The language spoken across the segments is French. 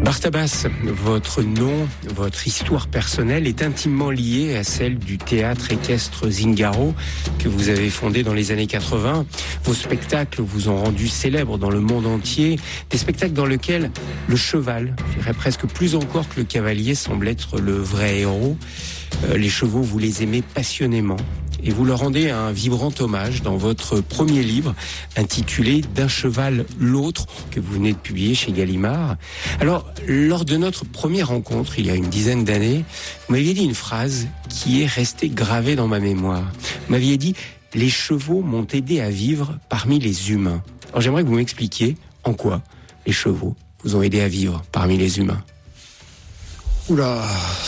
Bartabas, votre nom, votre histoire personnelle est intimement liée à celle du théâtre équestre Zingaro que vous avez fondé dans les années 80. Vos spectacles vous ont rendu célèbre dans le monde entier, des spectacles dans lesquels le cheval, je dirais presque plus encore que le cavalier, semble être le vrai héros. Les chevaux, vous les aimez passionnément. Et vous leur rendez un vibrant hommage dans votre premier livre intitulé « D'un cheval l'autre » que vous venez de publier chez Gallimard. Alors, lors de notre première rencontre, il y a une dizaine d'années, vous m'aviez dit une phrase qui est restée gravée dans ma mémoire. Vous m'aviez dit « Les chevaux m'ont aidé à vivre parmi les humains ». Alors j'aimerais que vous m'expliquiez en quoi les chevaux vous ont aidé à vivre parmi les humains. Oula,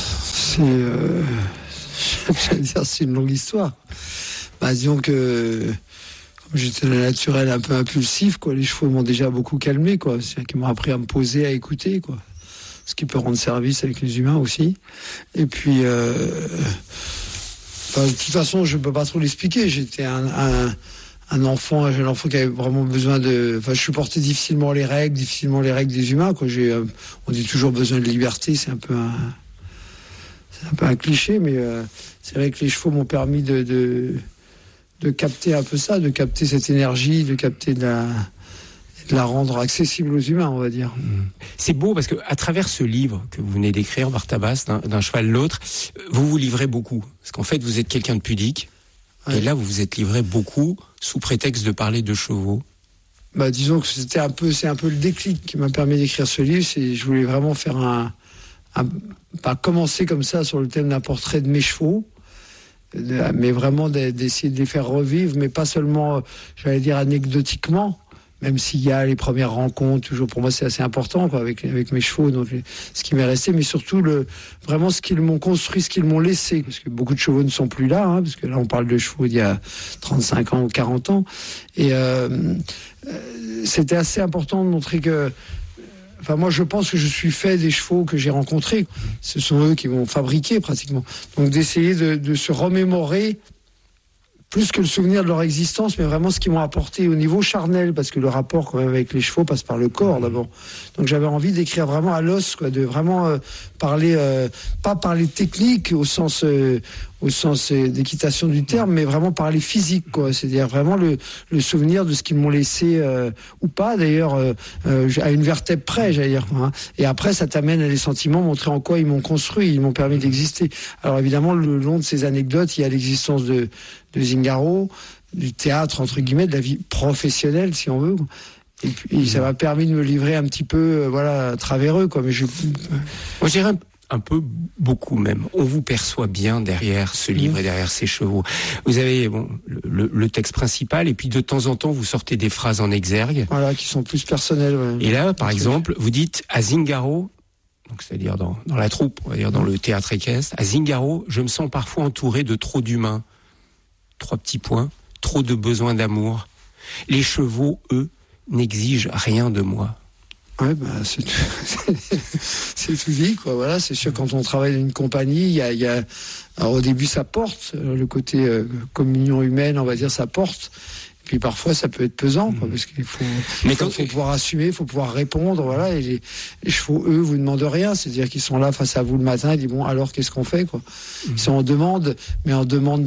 c'est une longue histoire. Disons que comme j'étais un naturel un peu impulsif, quoi, les chevaux m'ont déjà beaucoup calmé, quoi. C'est-à-dire qu'ils m'ont appris à me poser, à écouter, quoi. Ce qui peut rendre service avec les humains aussi. Et puis, de toute façon, je ne peux pas trop l'expliquer. J'étais un enfant, un jeune enfant qui avait vraiment besoin de... je supportais difficilement les règles des humains, quoi. On dit toujours besoin de liberté, c'est un peu un cliché, mais c'est vrai que les chevaux m'ont permis de capter un peu ça, de capter cette énergie, de capter de la rendre accessible aux humains, on va dire. C'est beau parce que à travers ce livre que vous venez d'écrire, Bartabas, d'un cheval l'autre, vous vous livrez beaucoup. Parce qu'en fait, vous êtes quelqu'un de pudique. Ouais. Et là, vous vous êtes livré beaucoup sous prétexte de parler de chevaux. Disons que c'est un peu le déclic qui m'a permis d'écrire ce livre. Je voulais vraiment faire pas commencer comme ça sur le thème d'un portrait de mes chevaux, mais vraiment d'essayer de les faire revivre, mais pas seulement, j'allais dire, anecdotiquement, même s'il y a les premières rencontres, toujours pour moi c'est assez important, quoi, avec mes chevaux, donc ce qui m'est resté, mais surtout vraiment ce qu'ils m'ont construit, ce qu'ils m'ont laissé, parce que beaucoup de chevaux ne sont plus là, parce que là on parle de chevaux d'il y a 35 ans ou 40 ans, et c'était assez important de montrer que moi, je pense que je suis fait des chevaux que j'ai rencontrés. Ce sont eux qui m'ont fabriqué, pratiquement. Donc, d'essayer de se remémorer, plus que le souvenir de leur existence, mais vraiment ce qu'ils m'ont apporté au niveau charnel, parce que le rapport, quand même, avec les chevaux passe par le corps, d'abord. Donc, j'avais envie d'écrire vraiment à l'os, quoi, de vraiment parler, pas parler technique au sens d'équitation du terme, mais vraiment parler physique, quoi. C'est-à-dire vraiment le souvenir de ce qu'ils m'ont laissé, ou pas d'ailleurs, à une vertèbre près, j'allais dire, quoi, Et après, ça t'amène à des sentiments, montrer en quoi ils m'ont construit, ils m'ont permis d'exister. Alors évidemment, le long de ces anecdotes, il y a l'existence de Zingaro, du théâtre, entre guillemets, de la vie professionnelle, si on veut. Et puis, ça m'a permis de me livrer un petit peu, à travers eux, quoi. Mais moi, je dirais un peu, beaucoup même. On vous perçoit bien derrière ce livre et derrière ces chevaux. Vous avez le texte principal, et puis de temps en temps, vous sortez des phrases en exergue. Voilà, qui sont plus personnelles. Ouais. Et là, par exemple, vous dites à Zingaro, donc c'est-à-dire dans la troupe, on va dire dans le théâtre équestre, à Zingaro, je me sens parfois entouré de trop d'humains. 3 petits points, trop de besoins d'amour. Les chevaux, eux, n'exigent rien de moi. Ouais, c'est tout dit, quoi. Voilà, c'est sûr, quand on travaille dans une compagnie, il y a alors au début, ça porte, le côté communion humaine, on va dire, ça porte. Et puis parfois, ça peut être pesant, quoi, parce qu'il faut pouvoir assumer, il faut pouvoir répondre, voilà. Et les chevaux, eux, vous demandent rien, c'est-à-dire qu'ils sont là face à vous le matin, ils disent bon, alors qu'est-ce qu'on fait, quoi. Ils sont en demande, mais en demande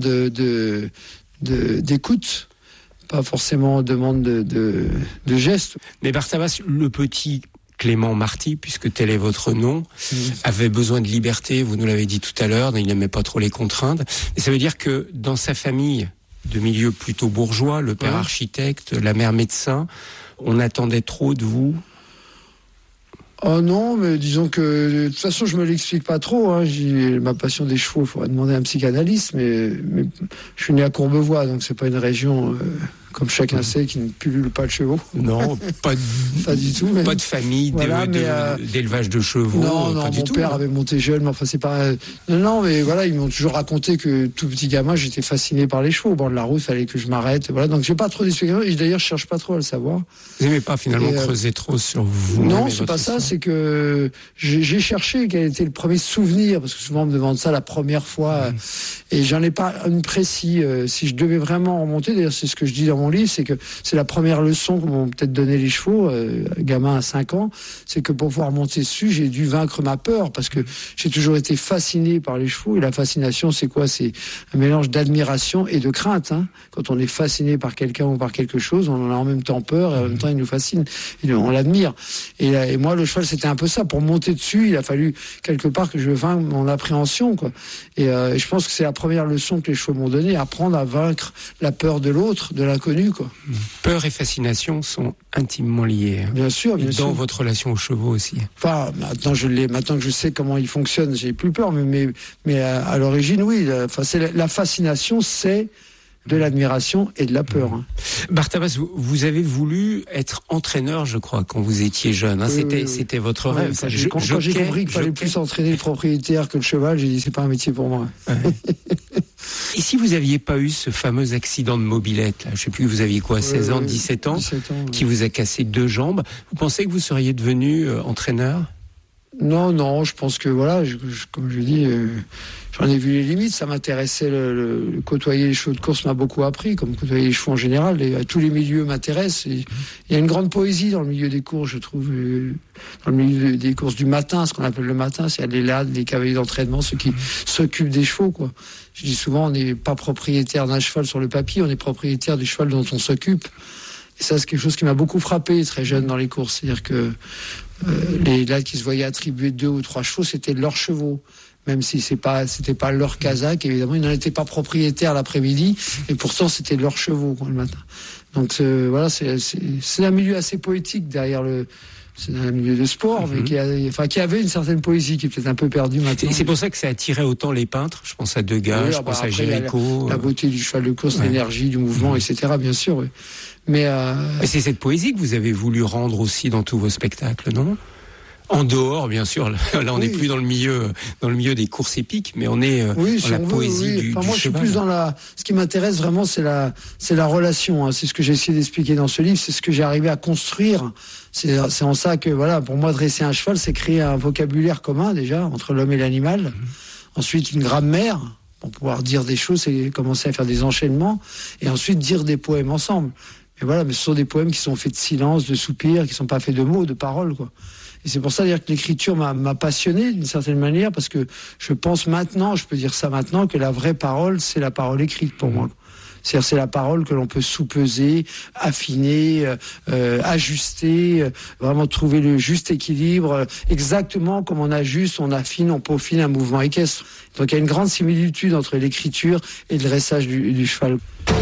d'écoute. Pas forcément en demande de gestes. Mais Bartabas, le petit Clément Marty, puisque tel est votre nom, avait besoin de liberté, vous nous l'avez dit tout à l'heure, il n'aimait pas trop les contraintes. Et ça veut dire que dans sa famille de milieu plutôt bourgeois, le père architecte, la mère médecin, on attendait trop de vous? Oh non, mais disons que de toute façon je me l'explique pas trop. Ma passion des chevaux, il faudrait demander à un psychanalyste, mais je suis né à Courbevoie, donc c'est pas une région comme chacun sait qui ne pullule pas de chevaux. Non, pas du tout. Mais... Pas de famille, voilà, d'élevage de chevaux. Non, pas du mon tout. Père avait monté jeune, mais enfin c'est pas. Non, mais voilà, ils m'ont toujours raconté que tout petit gamin, j'étais fasciné par les chevaux. Au bord de la route, il fallait que je m'arrête. Voilà, donc j'ai pas trop d'explications. Et d'ailleurs, je cherche pas trop à le savoir. Vous n'aimez pas finalement creuser trop sur vous? Non, c'est pas ça. C'est que j'ai cherché quel était le premier souvenir, parce que souvent on me demande ça la première fois, et j'en ai pas une précis. Si je devais vraiment remonter, d'ailleurs c'est ce que je dis dans mon livre, c'est que c'est la première leçon que m'ont peut-être donné les chevaux, gamin à 5 ans, c'est que pour pouvoir monter dessus, j'ai dû vaincre ma peur, parce que j'ai toujours été fasciné par les chevaux, et la fascination, c'est quoi? C'est un mélange d'admiration et de crainte, hein. Quand on est fasciné par quelqu'un ou par quelque chose, on en a en même temps peur, et en même temps, il nous fascine, et on l'admire. Et moi, le cheval, c'était un peu ça. Pour monter dessus, il a fallu quelque part que je vainque mon appréhension, quoi. Et je pense que c'est la première leçon que les chevaux m'ont donnée, apprendre à vaincre la peur de l'autre, de l'inconnu, quoi. Peur et fascination sont intimement liés. Bien sûr, bien sûr. Dans votre relation aux chevaux aussi. Enfin, maintenant que je sais comment ils fonctionnent, j'ai plus peur, mais à l'origine, oui. Enfin, la fascination, c'est de l'admiration et de la peur. Hein. Bartabas, vous avez voulu être entraîneur, je crois, quand vous étiez jeune. Hein. C'était votre rêve. Quand j'ai compris qu'il fallait plus entraîner le propriétaire que le cheval, j'ai dit c'est pas un métier pour moi. Ouais. Et si vous aviez pas eu ce fameux accident de mobilette, là, je sais plus, vous aviez quoi, 16 ans, 17 ans, qui vous a cassé 2 jambes, vous pensez que vous seriez devenu entraîneur ? Non, je pense que voilà, comme je dis, j'en ai vu les limites. Ça m'intéressait, le côtoyer les chevaux de course m'a beaucoup appris, comme côtoyer les chevaux en général. Tous les milieux m'intéressent. Il y a une grande poésie dans le milieu des courses, je trouve. Dans le milieu des courses du matin, ce qu'on appelle le matin, c'est les lads, les cavaliers d'entraînement, ceux qui s'occupent des chevaux, quoi. Je dis souvent, on n'est pas propriétaire d'un cheval sur le papier, on est propriétaire du cheval dont on s'occupe. Et ça, c'est quelque chose qui m'a beaucoup frappé très jeune dans les courses. C'est-à-dire que les lads qui se voyaient attribuer 2 ou 3 chevaux, c'était leurs chevaux. Même si c'était pas leur casaque, évidemment, ils n'en étaient pas propriétaires l'après-midi, et pourtant c'était leurs chevaux, quoi, le matin. Donc voilà, c'est un milieu assez poétique derrière c'est un milieu de sport, mais qui avait une certaine poésie qui est peut-être un peu perdue maintenant. Et c'est pour ça que ça attirait autant les peintres. Je pense à Degas, je pense à Géricault. La beauté du cheval de course, l'énergie du mouvement, etc. Bien sûr, oui. Mais c'est cette poésie que vous avez voulu rendre aussi dans tous vos spectacles, non ? En dehors, bien sûr. Là, on n'est plus dans le milieu des courses épiques, mais on est dans la poésie du moi, cheval. Je suis plus dans ce qui m'intéresse vraiment, c'est la relation. Hein. C'est ce que j'ai essayé d'expliquer dans ce livre. C'est ce que j'ai arrivé à construire. C'est en ça que, voilà, pour moi, dresser un cheval, c'est créer un vocabulaire commun, déjà, entre l'homme et l'animal. Ensuite, une grammaire, pour pouvoir dire des choses, c'est commencer à faire des enchaînements. Et ensuite, dire des poèmes ensemble. Mais voilà, mais ce sont des poèmes qui sont faits de silence, de soupirs, qui sont pas faits de mots, de paroles, quoi. Et c'est pour ça dire que l'écriture m'a passionné d'une certaine manière, parce que je pense maintenant, je peux dire ça maintenant, que la vraie parole, c'est la parole écrite pour moi. C'est-à-dire, c'est la parole que l'on peut sous-peser, affiner, ajuster, vraiment trouver le juste équilibre, exactement comme on ajuste, on affine, on peaufine un mouvement équestre. Donc il y a une grande similitude entre l'écriture et le dressage du cheval.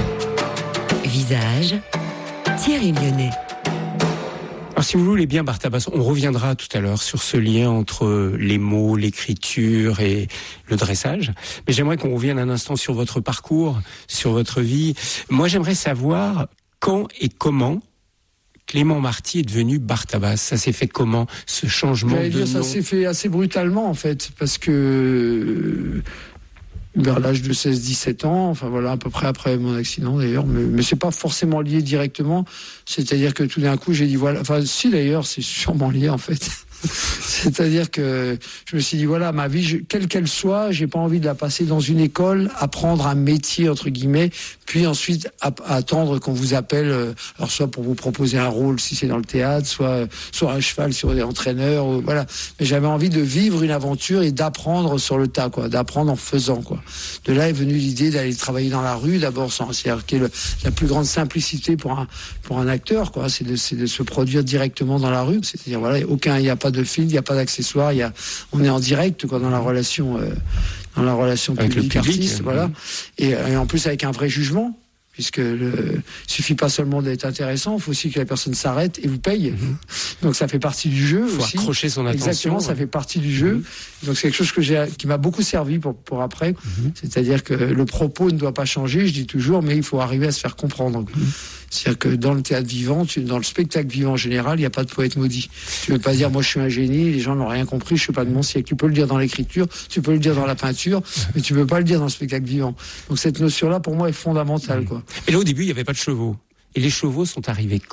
Visage, Thierry Lyonnais. Alors si vous voulez bien, Bartabas, on reviendra tout à l'heure sur ce lien entre les mots, l'écriture et le dressage. Mais j'aimerais qu'on revienne un instant sur votre parcours, sur votre vie. Moi, j'aimerais savoir quand et comment Clément Marty est devenu Bartabas. Ça s'est fait comment, ce changement de nom ? Ça s'est fait assez brutalement, en fait, parce que vers l'âge de 16-17 ans, enfin voilà, à peu près après mon accident d'ailleurs, mais c'est pas forcément lié directement, c'est-à-dire que tout d'un coup j'ai dit voilà, enfin si d'ailleurs c'est sûrement lié en fait. C'est-à-dire que je me suis dit voilà, ma vie, quelle qu'elle soit, j'ai pas envie de la passer dans une école, apprendre un métier entre guillemets, puis ensuite attendre qu'on vous appelle, alors soit pour vous proposer un rôle si c'est dans le théâtre, soit un cheval sur des entraîneurs, ou, voilà. Mais j'avais envie de vivre une aventure et d'apprendre sur le tas, quoi, d'apprendre en faisant, quoi. De là est venue l'idée d'aller travailler dans la rue, d'abord, c'est-à-dire qui est la plus grande simplicité pour un acteur, quoi, c'est de se produire directement dans la rue, c'est-à-dire voilà, il n'y a pas de fil, il n'y a pas d'accessoires, on est en direct, quoi, dans la relation public-artiste, voilà. Et en plus avec un vrai jugement, puisque suffit pas seulement d'être intéressant, il faut aussi que la personne s'arrête et vous paye. Donc ça fait partie du jeu aussi. Il faut accrocher son attention. Exactement, ça fait partie du jeu. Donc c'est quelque chose qui m'a beaucoup servi pour après. C'est-à-dire que le propos ne doit pas changer, je dis toujours, mais il faut arriver à se faire comprendre. C'est-à-dire que dans le théâtre vivant, dans le spectacle vivant en général, il n'y a pas de poète maudit. Tu ne peux pas dire, moi je suis un génie, les gens n'ont rien compris, je suis pas de mon siècle. Tu peux le dire dans l'écriture, tu peux le dire dans la peinture, mais tu ne peux pas le dire dans le spectacle vivant. Donc cette notion-là, pour moi, est fondamentale, quoi. Et là, au début, il n'y avait pas de chevaux. Et les chevaux sont arrivés quand ?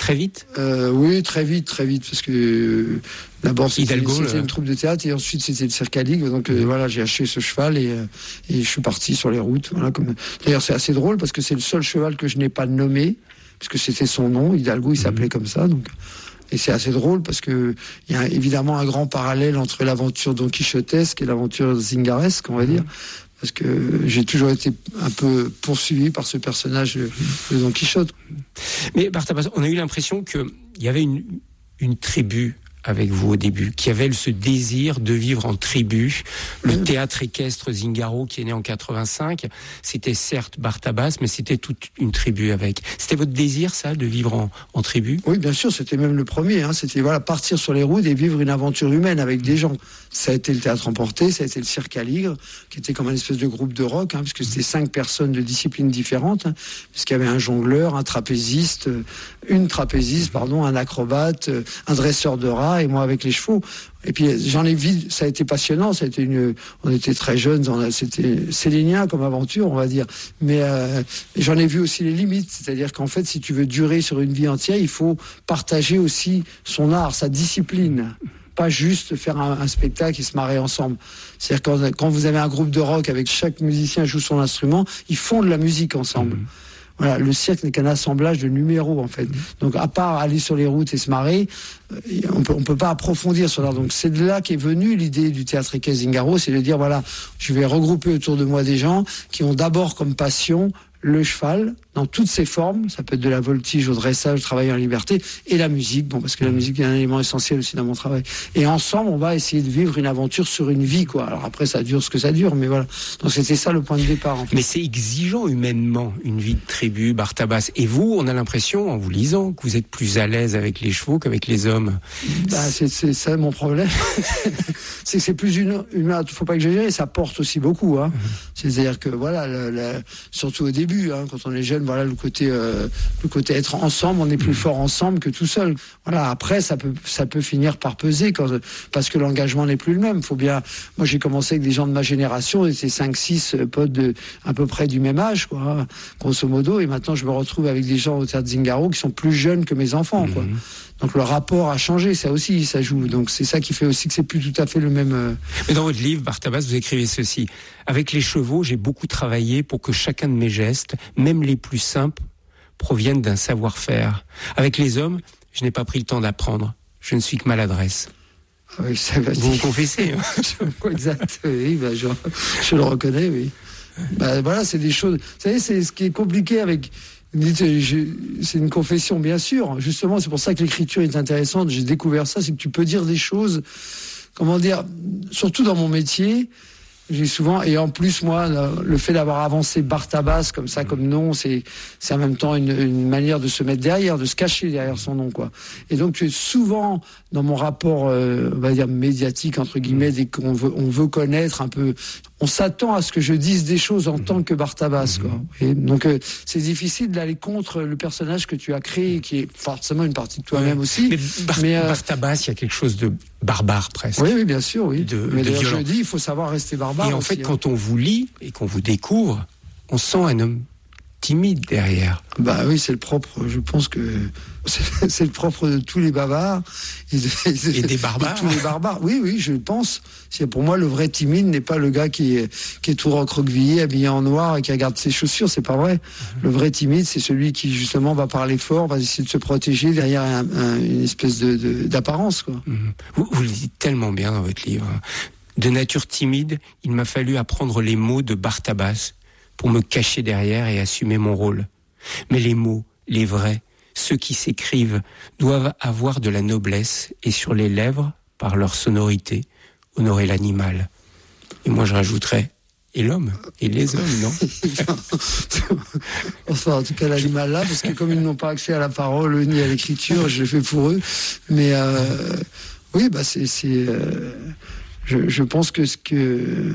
Très vite. Oui, très vite, parce que d'abord c'était une troupe de théâtre et ensuite c'était le Cirque à Ligue. Donc voilà, j'ai acheté ce cheval et je suis parti sur les routes. Voilà, D'ailleurs, c'est assez drôle parce que c'est le seul cheval que je n'ai pas nommé, puisque c'était son nom. Hidalgo, il s'appelait comme ça. Donc. Et c'est assez drôle parce que il y a évidemment un grand parallèle entre l'aventure Don Quichotesque et l'aventure zingaresque, on va dire. Parce que j'ai toujours été un peu poursuivi par ce personnage de Don Quichotte. Mais Bartabas, on a eu l'impression qu'il y avait une tribu avec vous au début, qui avait ce désir de vivre en tribu. Le théâtre équestre Zingaro, qui est né en 85, c'était certes Bartabas, mais c'était toute une tribu avec. C'était votre désir, ça, de vivre en tribu? Oui, bien sûr, c'était même le premier. C'était partir sur les routes et vivre une aventure humaine avec des gens. Ça a été le Théâtre Emporté, ça a été le Cirque à Ligre, qui était comme une espèce de groupe de rock, puisque c'était 5 personnes de disciplines différentes, puisqu'il y avait un jongleur, un trapéziste, un acrobate, un dresseur de rats, et moi avec les chevaux. Et puis j'en ai vu, ça a été passionnant, on était très jeunes, c'était sélénien comme aventure, on va dire. Mais j'en ai vu aussi les limites, c'est-à-dire qu'en fait, si tu veux durer sur une vie entière, il faut partager aussi son art, sa discipline. Pas juste faire un spectacle et se marrer ensemble. C'est-à-dire quand vous avez un groupe de rock avec chaque musicien joue son instrument, ils font de la musique ensemble. Voilà, le cirque n'est qu'un assemblage de numéros en fait. Donc à part aller sur les routes et se marrer, on peut pas approfondir sur l'art. Donc c'est de là qu'est venue l'idée du théâtre équestre Zingaro, c'est de dire voilà, je vais regrouper autour de moi des gens qui ont d'abord comme passion le cheval dans toutes ses formes, ça peut être de la voltige au dressage, au travail en liberté, et la musique, parce que la musique est un élément essentiel aussi dans mon travail. Et ensemble, on va essayer de vivre une aventure sur une vie, quoi. Alors après, ça dure ce que ça dure, mais voilà. Donc c'était ça le point de départ, en fait. Mais c'est exigeant humainement, une vie de tribu, Bartabas. Et vous, on a l'impression, en vous lisant, que vous êtes plus à l'aise avec les chevaux qu'avec les hommes. C'est ça mon problème. C'est que c'est plus humain, faut pas exagérer, ça porte aussi beaucoup, C'est-à-dire que voilà, surtout au début, quand on est jeune, voilà le côté être ensemble, on est plus fort ensemble que tout seul. Voilà, après ça peut finir par peser parce que l'engagement n'est plus le même. Moi j'ai commencé avec des gens de ma génération, et c'est 5-6 potes à peu près du même âge, quoi, grosso modo, et maintenant je me retrouve avec des gens au théâtre Zingaro qui sont plus jeunes que mes enfants, quoi. Donc le rapport a changé, ça aussi, ça joue. Donc c'est ça qui fait aussi que c'est plus tout à fait le même. Mais dans votre livre, Bartabas, vous écrivez ceci: avec les chevaux, j'ai beaucoup travaillé pour que chacun de mes gestes, même les plus simples, proviennent d'un savoir-faire. Avec les hommes, je n'ai pas pris le temps d'apprendre. Je ne suis que maladresse. Ah oui, ça va. Vous confessez. Exact. Oui, je le reconnais. Oui. Voilà, c'est des choses. Vous savez, c'est ce qui est compliqué avec. C'est une confession, bien sûr. Justement, c'est pour ça que l'écriture est intéressante. J'ai découvert ça, c'est que tu peux dire des choses, surtout dans mon métier, j'ai souvent, et en plus, moi, le fait d'avoir avancé Bartabas comme ça, comme nom, c'est en même temps une manière de se mettre derrière, de se cacher derrière son nom, quoi. Et donc, tu es souvent dans mon rapport, on va dire médiatique, entre guillemets, dès qu'on veut connaître un peu, on s'attend à ce que je dise des choses en tant que Bartabas, quoi. Et donc, c'est difficile d'aller contre le personnage que tu as créé, qui est forcément une partie de toi-même aussi. Mais Bartabas, il y a quelque chose de barbare, presque. Oui, bien sûr, oui. Mais d'ailleurs, violent. je dis, il faut savoir rester barbare. Et en fait, quand on vous lit et qu'on vous découvre, on sent un homme timide derrière. Oui, c'est le propre, je pense que c'est le propre de tous les bavards et des barbares. Et tous les barbares. Oui, je pense. Pour moi, le vrai timide n'est pas le gars qui est tout recroquevillé, habillé en noir et qui regarde ses chaussures, c'est pas vrai. Le vrai timide, c'est celui qui justement va parler fort, va essayer de se protéger derrière une espèce d'apparence, quoi. Vous le dites tellement bien dans votre livre. De nature timide, il m'a fallu apprendre les mots de Bartabas pour me cacher derrière et assumer mon rôle. Mais les mots, les vrais, ceux qui s'écrivent, doivent avoir de la noblesse et sur les lèvres, par leur sonorité, honorer l'animal. Et moi je rajouterais, et l'homme, et les hommes, non? Enfin, en tout cas l'animal là, parce que comme ils n'ont pas accès à la parole ni à l'écriture, je le fais pour eux. Mais oui, je pense que ce que...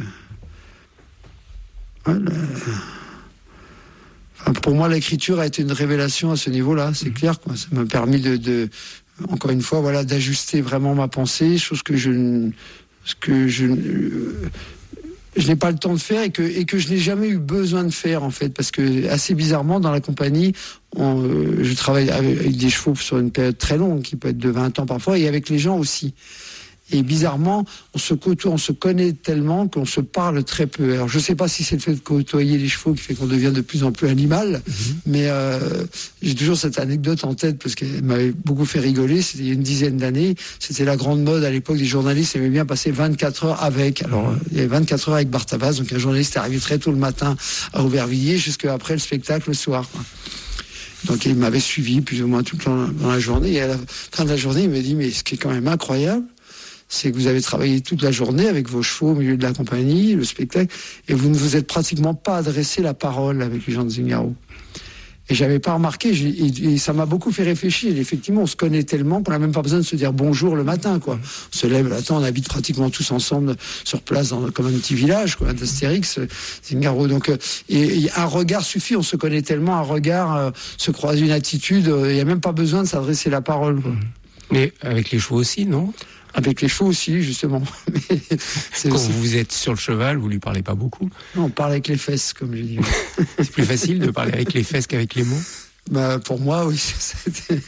pour moi, l'écriture a été une révélation à ce niveau-là, c'est clair, quoi. Ça m'a permis encore une fois, voilà, d'ajuster vraiment ma pensée, chose que je n'ai pas le temps de faire et que je n'ai jamais eu besoin de faire en fait, parce que assez bizarrement dans la compagnie, je travaille avec des chevaux sur une période très longue qui peut être de 20 ans parfois, et avec les gens aussi. Et bizarrement, on se côtoie, on se connaît tellement qu'on se parle très peu. Alors je sais pas si c'est le fait de côtoyer les chevaux qui fait qu'on devient de plus en plus animal, mais j'ai toujours cette anecdote en tête parce qu'elle m'avait beaucoup fait rigoler. C'était il y a une dizaine d'années. C'était la grande mode à l'époque, des journalistes aimaient bien passer 24 heures avec. Alors il y avait 24 heures avec Bartabas, donc un journaliste est arrivé très tôt le matin à Aubervilliers jusqu'à après le spectacle le soir, quoi. Donc il m'avait suivi plus ou moins tout le temps dans la journée, et à la fin de la journée il me dit mais ce qui est quand même incroyable, c'est que vous avez travaillé toute la journée avec vos chevaux au milieu de la compagnie, le spectacle, et vous ne vous êtes pratiquement pas adressé la parole avec les gens de Zingaro. Et j'avais pas remarqué, et ça m'a beaucoup fait réfléchir. Et effectivement, on se connaît tellement qu'on n'a même pas besoin de se dire bonjour le matin, quoi. On se lève le matin, on habite pratiquement tous ensemble sur place, comme un petit village, quoi, d'Astérix, Zingaro. Donc, et un regard suffit, on se connaît tellement, un regard se croise, une attitude, il n'y a même pas besoin de s'adresser la parole, quoi. Mais avec les chevaux aussi, non ? Avec les chevaux aussi, justement. Quand vous êtes sur le cheval, vous lui parlez pas beaucoup. Non, on parle avec les fesses, comme je dis. C'est plus facile de parler avec les fesses qu'avec les mots. Pour moi, oui. C'était...